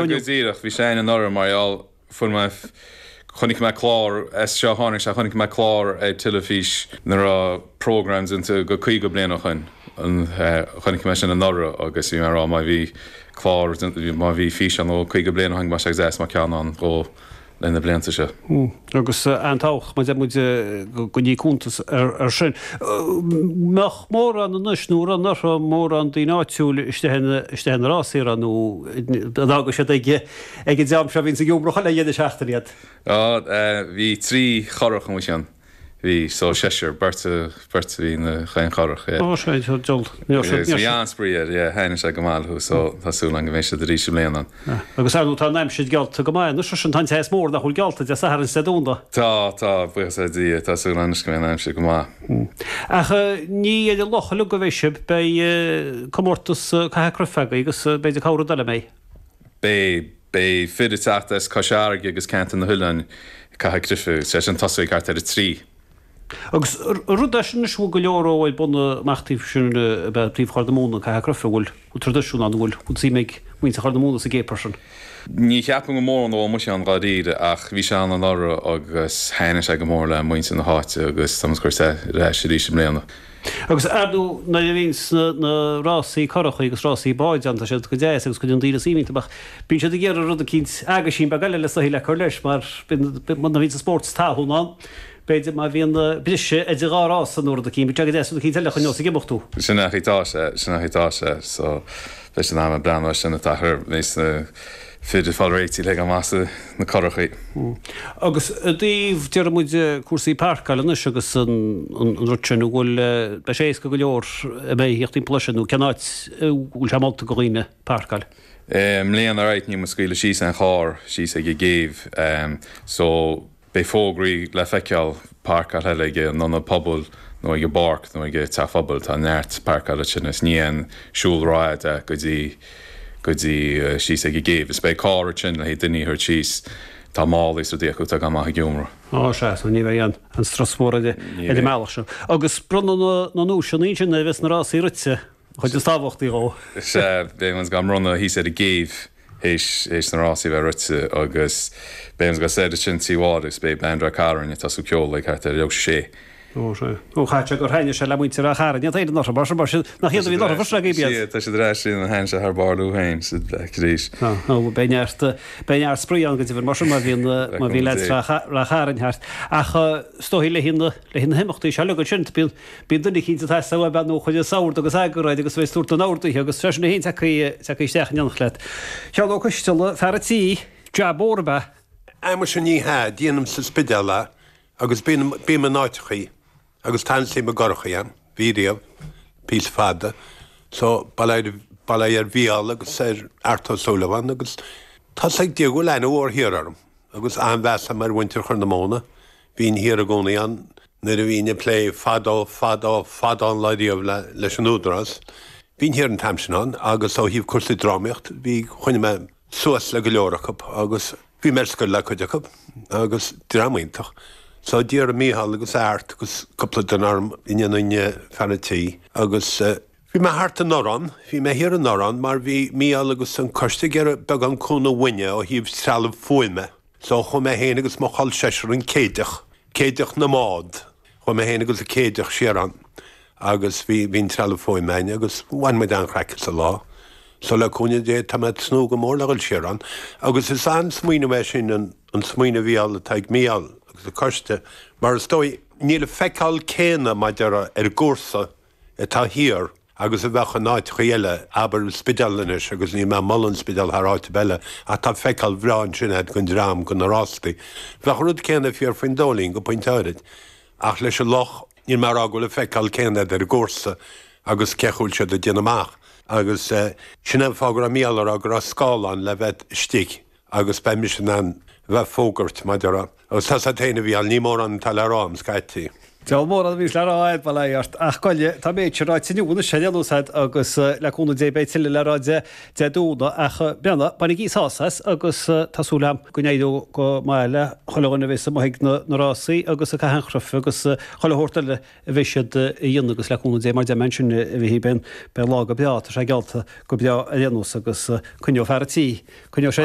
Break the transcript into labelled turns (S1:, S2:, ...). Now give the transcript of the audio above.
S1: Gazirach, vi sé an orm marial for my chonig me chlár seo hánig se chonig me chlár tilafís nar programs into go chuig go blianachan an chonig me sin an nora agus bhí mar má bhí chlár má bhí fi an ó chuig go blianachang mar se má cean an go lena blianta se.
S2: Agus antách má mu go ní cúntas ar sin. Meach mór an nusnúr an nach mór an dí náitiúil iste hen rásí anú agus sé ag deam se vín sa gúbrocha le dhéidir seachtaíad.
S1: Bhí trí chorach mu an. Bhí so séir berta hí na chain chorach.
S2: sé jol.
S1: Bhí anspríad héine se go máilú tású an go mééis de rí sem léanan.
S2: Agus anú tá neim siad gealt go main, nus an tan teéis mór nach chuil gealta de sa an sedúnda.
S1: Tá bu dí tású an go neim se go má.
S2: Ach ní idir locha lu go bhéisib be commórtas caicrofega agus beidir cáú dala mé.
S1: Bé fiidir teachtas caisearg agus ceantan na thuúlainn caicrifu sé an tasú cart ar trí.
S2: Agus rudda sin sú go leoró buna machtíh sin príomh chardamóna caicrofa bhfuil ú tradiisiún an bhfuil ú sí méid muointe chardamóna sa géperson.
S1: Ní ceapan go mór an ó mu an gáíide ach bhí se an ára agus héine se go mór le muointe na háite agus tamcuirte rééis rí sem léana.
S2: Agus ardú na víns na rásaí choracha agus rásaí báid an sé go dé agus go an díra símintach. Bín sé ggéar rud a cinint agus sin be gaile le a le chu leis mar man na ví a sport táúán. Beidir má bhíon brise idir gárás an úr a cí, te dé cí teach an gimochtú.
S1: Sinna hitá se so leis an am brean sinna tachar més fiidir fáréití le an massa na chorachaí.
S2: Agus díomh dear muid cuasaí parcáil agus an rutseanú bhfuil be sééis go leor a mé hiochttaí pluisianú cenáid bhfuil se máta go riine parcáil.
S1: Mléan a réit ní mu scuile sí an chár sí a géh so Bei fógraí le feiceal parcar heilige nó na pobl nó ige barc nó ige tá fphobal tá neart parcar sin is níon siúlráid go dtí síos ag géh. Is bei cáir sin le hé duine th síos tá mála so dé chu go maithe giúmra.
S2: sé ní bheith an strasmóra idir meach se. Agus brunna nó sin ní sin bheits na rásí rute chuid an stáhachttaí rá.
S1: sé bé man gan runna hí sé a géh. Héis na rásí bheith rute agus béim go sé sin tíhádas bé bendra caran tasú ceol le cart leog sé.
S2: Chaite gur haine se le muinte a charan, éidir nach bar nach chéad bhí nach fusra bí.
S1: Tá sé rééis sin an hen se th barú hain si ríéis.
S2: Beart spríán go bhar mar má bhí le ra charantheart. Acha stohí le hin himachtaí se go sin bí duna chin tá sa ben nó chuide saoir agus aguráid agus bhééis túirta náirtaí agus tre na hén teach neannach le. Teá go chuistela ferratí deabórba.
S3: Aimime sin ní he díanam sa spidala agus bí man náitichaí agus tan sé a gorchaían, víriamh, pís fada, so baléir bhíal agus sé Arthur Sullivan agus tá ag diaú lena óir hiararm, agus an bheasa mar winter chur na móna, hín hir a gcónaí an na a bhíine lé fadán leidíomh leis an údras. Bhín hir an tamsin an agus ó híomh cuasaí drámiocht, bhí chuine me suas le go leorachab agus bhí merscoil le chuideachab agus drámaintach. So díar a míhall agus airt agus coppla den arm inine fanatí agus bhí me hart an norán, bhí me hir an norán, mar bhí míall agus an coiste gur beg an cúna bhaine ó híomh salah fuime. So chu me héana agus mo chal seisiir an céideach na mád, chu me héana agus a céideach siaran agus bhín salah fuimeine agus bhain me an chreice sa lá. So le cúne dé tá snú go mór leil siaran, agus is an smuoine me sin an smuoine bhíall a teag míall. The coste mar stoi níle feáil céna mai deara gcósa atá hir agus a bhecha náid chéile aber spidalanis agus ní me mollan spidal thráite belle a tá feáil bhráin sinad gon drám gon narástaí. Bhecha rud céna fiar faoin dólín go pointáid ach leis a loch ní mar agul le feáil céna gcósa agus cechúil se de déanaach agus sinna fágur a míallar agur a scálan le bheith stig agus be mis an bheith fógurt mai deara. Agus tá téine bhí al ní mór an tal rám scaití.
S2: Teall mór an bhís le ráid bailart ach goile tá méid se ráid sinúna séúsáid agus leúna dé beit tiile le ráide de dúna ach beanna banig ísásas agus tásúlam go néadú go maiile choleganna bhís maiigh na rásaí agus a caihanchrofa agus cholehoirtaile a bhíisiad dhéana agus leúna dé mar de mensin bhí ben be lá go beata sé gealta go bea a dhéanús agus cuneo ferratí.